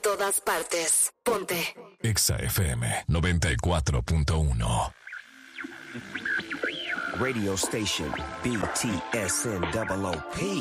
todas partes. Ponte Exa FM 94.1. Radio station BTSN OOP.